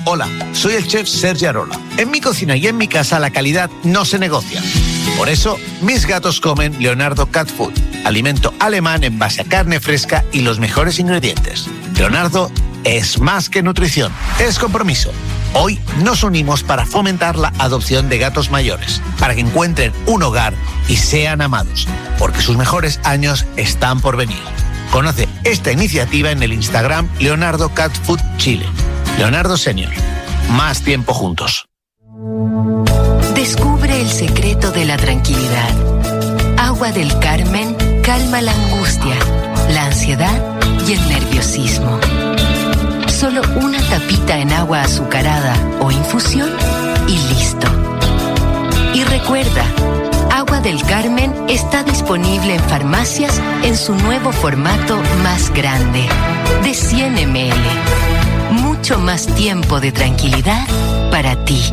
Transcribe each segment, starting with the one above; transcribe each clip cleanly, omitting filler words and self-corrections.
Hola, soy el chef Sergio Arola. En mi cocina y en mi casa la calidad no se negocia. Por eso, mis gatos comen Leonardo Cat Food, alimento alemán en base a carne fresca y los mejores ingredientes. Leonardo es más que nutrición, es compromiso. Hoy nos unimos para fomentar la adopción de gatos mayores, para que encuentren un hogar y sean amados, porque sus mejores años están por venir. Conoce esta iniciativa en el Instagram Leonardo Cat Food Chile. Leonardo Senior. Más tiempo juntos. Descubre el secreto de la tranquilidad. Agua del Carmen calma la angustia, la ansiedad y el nerviosismo. Solo una tapita en agua azucarada o infusión y listo. Y recuerda, Agua del Carmen está disponible en farmacias en su nuevo formato más grande, de 100 ml. Mucho más tiempo de tranquilidad para ti.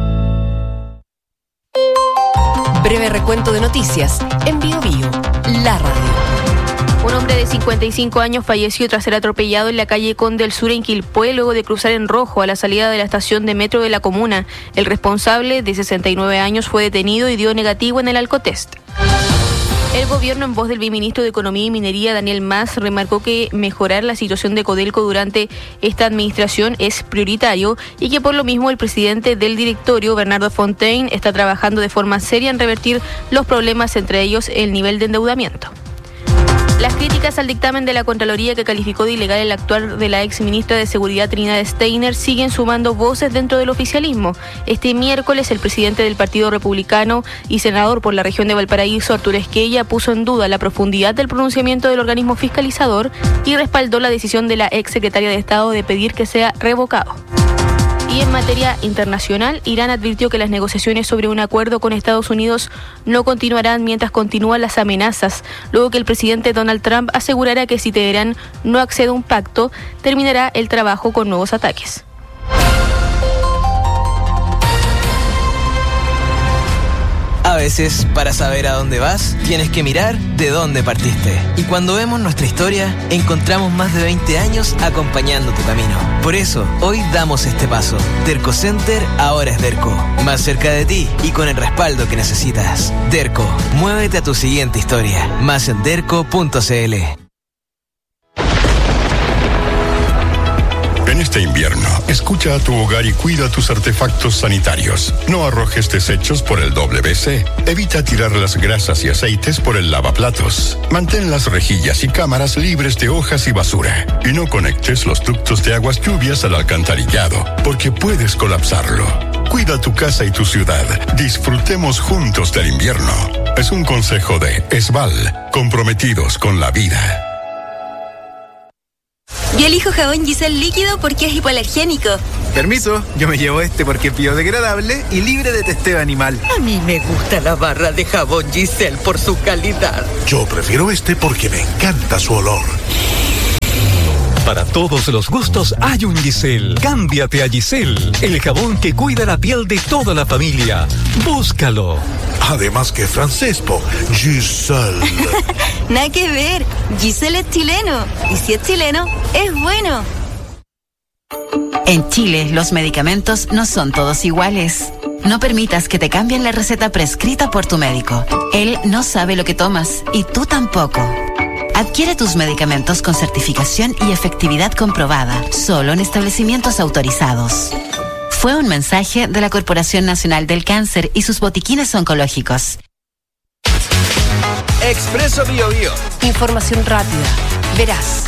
Breve recuento de noticias en Bio Bio, la radio. Un hombre de 55 años falleció tras ser atropellado en la calle Conde del Sur en Quilpué luego de cruzar en rojo a la salida de la estación de metro de la comuna. El responsable, de 69 años, fue detenido y dio negativo en el alcotest. El gobierno, en voz del viceministro de Economía y Minería, Daniel Mas, remarcó que mejorar la situación de Codelco durante esta administración es prioritario y que por lo mismo el presidente del directorio, Bernardo Fontaine, está trabajando de forma seria en revertir los problemas, entre ellos el nivel de endeudamiento. Las críticas al dictamen de la Contraloría que calificó de ilegal el actuar de la exministra de Seguridad Trinidad Steiner siguen sumando voces dentro del oficialismo. Este miércoles el presidente del Partido Republicano y senador por la región de Valparaíso, Arturo Esquella, puso en duda la profundidad del pronunciamiento del organismo fiscalizador y respaldó la decisión de la exsecretaria de Estado de pedir que sea revocado. Y en materia internacional, Irán advirtió que las negociaciones sobre un acuerdo con Estados Unidos no continuarán mientras continúan las amenazas, luego que el presidente Donald Trump asegurara que si Teherán no accede a un pacto, terminará el trabajo con nuevos ataques. A veces, para saber a dónde vas, tienes que mirar de dónde partiste. Y cuando vemos nuestra historia, encontramos más de 20 años acompañando tu camino. Por eso, hoy damos este paso. Derco Center ahora es Derco. Más cerca de ti y con el respaldo que necesitas. Derco, muévete a tu siguiente historia. Más en derco.cl. En este invierno, escucha a tu hogar y cuida tus artefactos sanitarios. No arrojes desechos por el WC. Evita tirar las grasas y aceites por el lavaplatos. Mantén las rejillas y cámaras libres de hojas y basura. Y no conectes los ductos de aguas lluvias al alcantarillado, porque puedes colapsarlo. Cuida tu casa y tu ciudad. Disfrutemos juntos del invierno. Es un consejo de Esval, comprometidos con la vida. Yo elijo jabón Giselle líquido porque es hipoalergénico. Permiso, yo me llevo este porque es biodegradable y libre de testeo animal. A mí me gusta la barra de jabón Giselle por su calidad. Yo prefiero este porque me encanta su olor. Para todos los gustos hay un Giselle. Cámbiate a Giselle, el jabón que cuida la piel de toda la familia. Búscalo. Además que francés, Giselle. Nada que ver, Giselle es chileno. Y si es chileno, es bueno. En Chile, los medicamentos no son todos iguales. No permitas que te cambien la receta prescrita por tu médico. Él no sabe lo que tomas y tú tampoco. Adquiere tus medicamentos con certificación y efectividad comprobada, solo en establecimientos autorizados. Fue un mensaje de la Corporación Nacional del Cáncer y sus botiquines oncológicos. Expreso Bio Bio. Información rápida, veraz.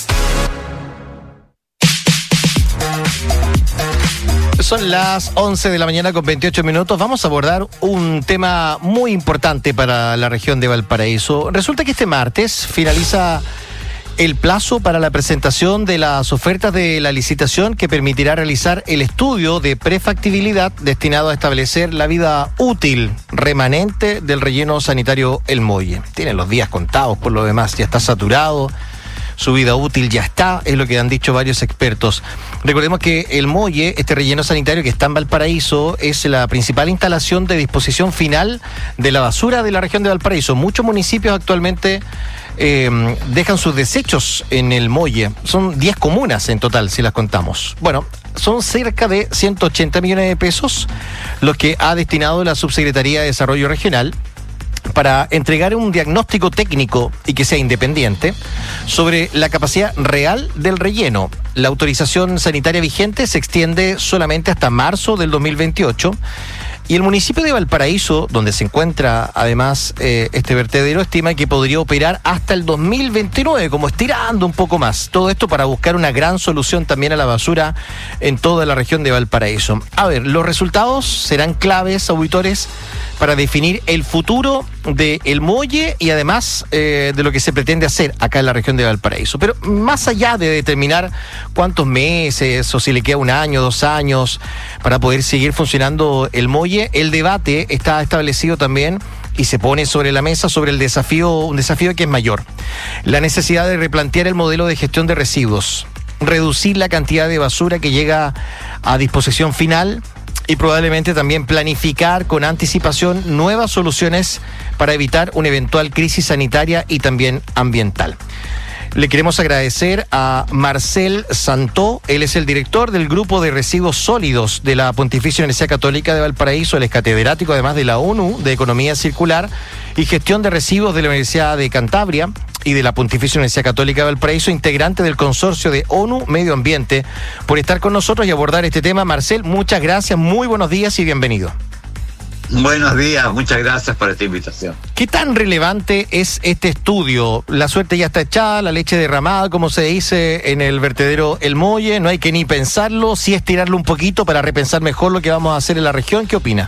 Son las 11 de la mañana con 28 minutos. Vamos a abordar un tema muy importante para la región de Valparaíso. Resulta que este martes finaliza el plazo para la presentación de las ofertas de la licitación que permitirá realizar el estudio de prefactibilidad destinado a establecer la vida útil remanente del relleno sanitario El Molle. Tienen los días contados, por lo demás, ya está saturado. Su vida útil ya está, es lo que han dicho varios expertos. Recordemos que El Molle, este relleno sanitario que está en Valparaíso, es la principal instalación de disposición final de la basura de la región de Valparaíso. Muchos municipios actualmente dejan sus desechos en El Molle. Son 10 comunas en total, si las contamos. Bueno, son cerca de 180 millones de pesos los que ha destinado la Subsecretaría de Desarrollo Regional para entregar un diagnóstico técnico y que sea independiente sobre la capacidad real del relleno. La autorización sanitaria vigente se extiende solamente hasta marzo del 2028 y el municipio de Valparaíso, donde se encuentra además este vertedero, estima que podría operar hasta el 2029, como estirando un poco más. Todo esto para buscar una gran solución también a la basura en toda la región de Valparaíso. A ver, los resultados serán claves, auditores, para definir el futuro del muelle y además de lo que se pretende hacer acá en la región de Valparaíso. Pero más allá de determinar cuántos meses o si le queda 1 año, 2 años para poder seguir funcionando el muelle, el debate está establecido también y se pone sobre la mesa sobre un desafío que es mayor. La necesidad de replantear el modelo de gestión de residuos, reducir la cantidad de basura que llega a disposición final y probablemente también planificar con anticipación nuevas soluciones para evitar una eventual crisis sanitaria y también ambiental. Le queremos agradecer a Marcel Santó, él es el director del Grupo de Residuos Sólidos de la Pontificia Universidad Católica de Valparaíso, él es catedrático además de la ONU de Economía Circular y Gestión de Residuos de la Universidad de Cantabria y de la Pontificia Universidad Católica de Valparaíso, integrante del consorcio de ONU Medio Ambiente, por estar con nosotros y abordar este tema. Marcel, muchas gracias, muy buenos días y bienvenido. Buenos días, muchas gracias por esta invitación. ¿Qué tan relevante es este estudio? La suerte ya está echada, la leche derramada, como se dice en el vertedero El Muelle, no hay que ni pensarlo, sí estirarlo un poquito para repensar mejor lo que vamos a hacer en la región. ¿Qué opina?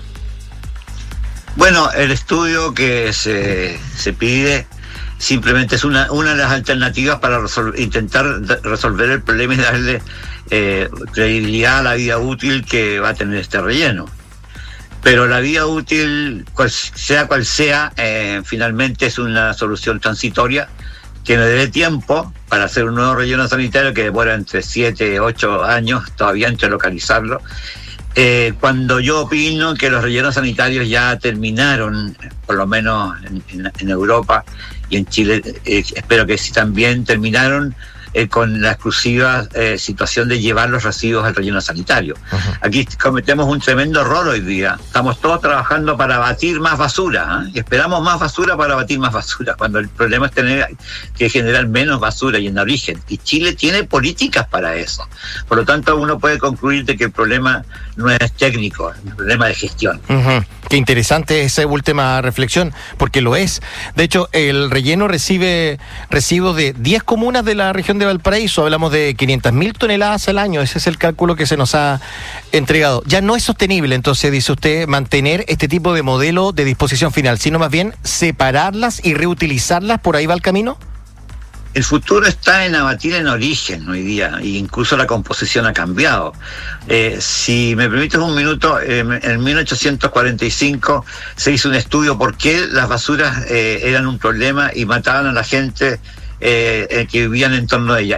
Bueno, el estudio que se pide simplemente es una de las alternativas para intentar resolver el problema y darle credibilidad a la vida útil que va a tener este relleno. Pero la vida útil, sea cual sea, finalmente es una solución transitoria que nos dé tiempo para hacer un nuevo relleno sanitario que demora entre 7 y 8 años todavía entre localizarlo. Cuando yo opino que los rellenos sanitarios ya terminaron, por lo menos en Europa y en Chile, espero que sí también terminaron con la exclusiva situación de llevar los residuos al relleno sanitario. Uh-huh. Aquí cometemos un tremendo error hoy día. Estamos todos trabajando para abatir más basura, y esperamos más basura para abatir más basura, cuando el problema es tener que generar menos basura y en origen. Y Chile tiene políticas para eso. Por lo tanto, uno puede concluir de que el problema no es técnico, es un problema de gestión. Uh-huh. Qué interesante esa última reflexión, porque lo es. De hecho, el relleno recibe residuos de 10 comunas de la región de Valparaíso. Hablamos de 500.000 toneladas al año. Ese es el cálculo que se nos ha entregado. Ya no es sostenible, entonces, dice usted, mantener este tipo de modelo de disposición final, sino más bien separarlas y reutilizarlas. ¿Por ahí va el camino? El futuro está en abatir en origen hoy día, e incluso la composición ha cambiado. Si me permites un minuto, en 1845 se hizo un estudio por qué las basuras eran un problema y mataban a la gente que vivían en torno a ellas.